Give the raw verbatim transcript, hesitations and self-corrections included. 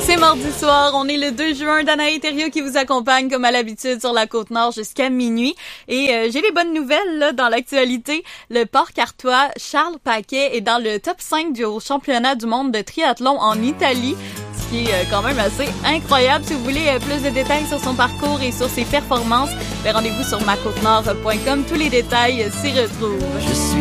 C'est mardi soir, on est le deux juin, Danae Thériault qui vous accompagne comme à l'habitude sur la Côte-Nord jusqu'à minuit. Et euh, j'ai les bonnes nouvelles là dans l'actualité. Le Port-Cartois Charles Paquet est dans le top cinq du championnat du monde de triathlon en Italie, ce qui est euh, quand même assez incroyable. Si vous voulez euh, plus de détails sur son parcours et sur ses performances, ben, rendez-vous sur ma côte nord point com. Tous les détails euh, s'y retrouvent. Je suis